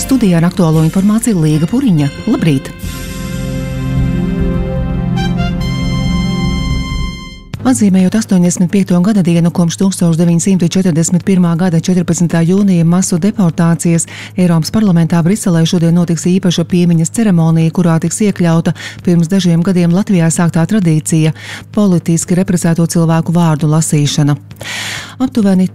Studijā ar aktuālo informāciju Līga Puriņa. Labrīt! Atzīmējot 85. gada dienu kopš 1941. gada 14. jūnija masu deportācijas, Eiropas parlamentā Briselē šodien notiks īpaša piemiņas ceremonija, kurā tiks iekļauta pirms dažiem gadiem Latvijā sāktā tradīcija – politiski represēto cilvēku vārdu lasīšana. Aptuveni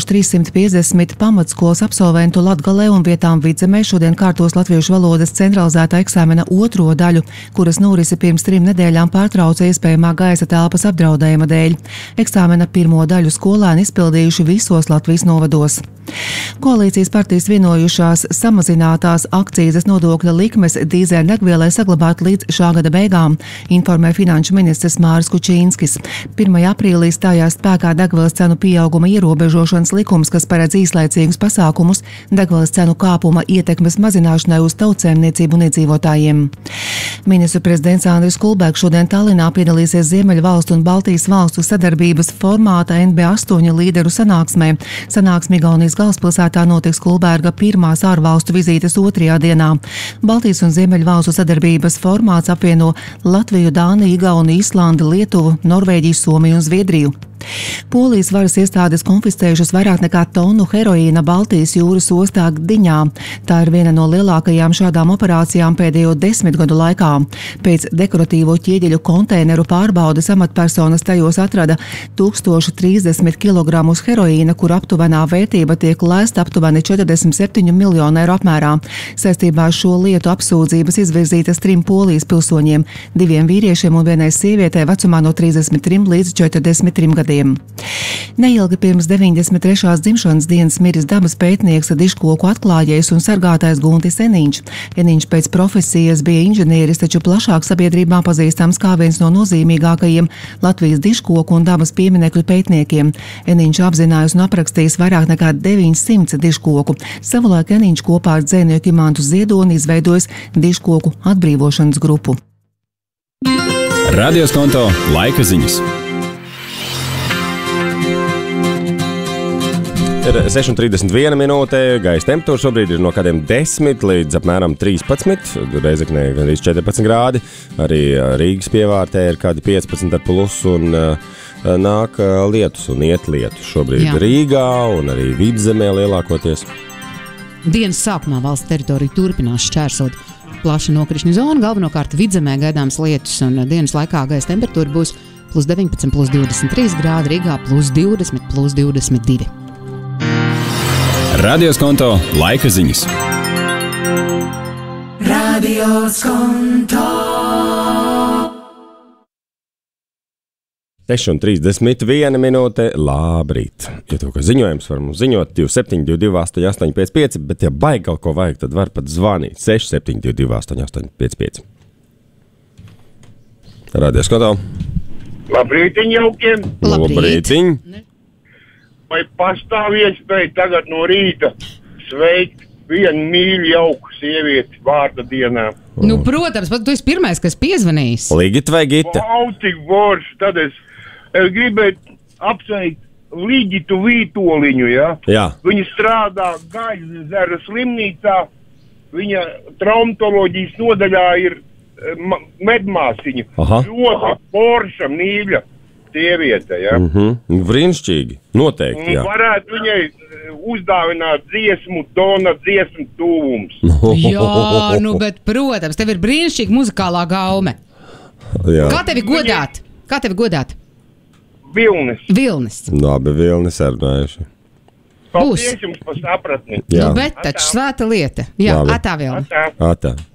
1350 pamatskolas absolventu Latgalē un vietām Vidzemē šodien kārtos latviešu valodas centralizētā eksāmena otro daļu, kuras norisi pirms 3 nedēļām pārtrauca iespējamā gaisa telpas apdraudējuma dēļ. Eksāmena pirmo daļu skolēni izpildījuši visos Latvijas novados. Koalīcijas partijas vienojušās samazinātās akcīzes nodokļa likmes dīzeļdegvielai saglabāt līdz šā gada beigām, informē finanšu ministrs Māris Kučīnskis. 1. aprīlī stājās spēkā degvielas cenu pieauguma ierobežošanas likums, kas paredz īslaicīgus pasākumus degvielas cenu kāpuma ietekmes mazināšanai uz tautsēmniecību un iedzīvotājiem. Ministru prezidents Andris Kulbergs šodien Tallinā piedalīsies Ziemeļu valstu un Baltijas valstu sadarbības formāta NB8 līderu sanāksmē. Sanāksme Igaunijas galvaspilsētā notiks Kulberga pirmās ārvalstu vizītes 2. dienā. Baltijas un Ziemeļu valstu sadarbības formāts apvieno Latviju, Dāniju, Igauniju, Islandi, Lietuvu, Norvēģiju, Somiju un Zviedriju. Polijas varas iestādes konfiscējušas vairāk nekā tonu heroīna Baltijas jūras ostā Gdiņā. Tā ir viena no lielākajām šādām operācijām pēdējo 10 gadu laikā. Pēc dekoratīvo ķieģeļu konteineru pārbaudes amatpersonas tajos atrada 1030 kg heroīna, kur aptuvenā vērtība tiek lēsta aptuveni 47 miljonu eiro apmērā. Saistībā ar šo lietu apsūdzības izvirzītas 3 Polijas pilsoņiem, 2 vīriešiem un 1 sievietei vecumā no 33 līdz 43 gadiem. Neilgi pirms 93. dzimšanas dienas miris dabas pētnieks, dižkoku atklājējs un sargātājs Guntis Eniņš. Eniņš pēc profesijas bija inženieris, taču plašāk sabiedrībā pazīstams kā viens no nozīmīgākajiem Latvijas dižkoku un dabas pieminekļu pētniekiem. Eniņš apzinājis un aprakstījis vairāk nekā 900 dižkoku. Savulaik Eniņš kopā ar dzejnieku Imantu Ziedoni izveidojis dižkoku atbrīvošanas grupu. Radio Skonto laika ziņas. Ir 6,31 minūte, gaisa temperatūra šobrīd ir no kādiem 10 līdz apmēram 13, Reizeknē gandrīz 14 grādi, arī Rīgas pievārtē ir kādi 15 ar plusu un nāk lietus un iet lietus šobrīd Rīgā un arī Vidzemē lielākoties. Dienas sākumā valsts teritorija turpinās šķērsot plaša nokrišņu zonu, galvenokārt Vidzemē gaidāms lietus un dienas laikā gaisa temperatūra būs plus 19, plus 23 grādi, Rīgā plus 20, plus 22. Radio Skonto laika ziņas. Radio Skonto. 6,31 minūte, labrīt. Ja tev kā ziņojums var mums ziņot 2722 855, bet ja baigi kaut ko vajag, tad var pat zvanīt 6722 855. Radio Skonto. Labrītiņ jaukiem! Labrītiņ! Vai pastāv iespēja tagad no rīta sveikt vienu mīļu jauku sievieti vārda dienā? Nu, protams, tu esi pirmais, kas piezvanījis. Ligita vai Gita? Vau, cik borš, tad es gribētu apsveikt Ligitu Vītoliņu, ja? Jā. Viņa strādā Gaļzera slimnīcā, viņa traumatoloģijas nodaļā ir medmāsiņa. Ļoti borša, mīļa sieviete, ja? Brīnišķīgi, noteikti, jā. Varētu viņai uzdāvināt dziesmu, Dona dziesmu tuvums. Jā, nu, bet, protams, tev ir brīnišķīga muzikālā gaume. Jā. Kā tevi godāt? Kā tevi godāt? Vilnis. Vilnis. Labi, Vilnis sarunājuši. Paldies jums par sapratni. Nu, bet taču svēta lieta. Jā, labi. atā Vilni. Atā.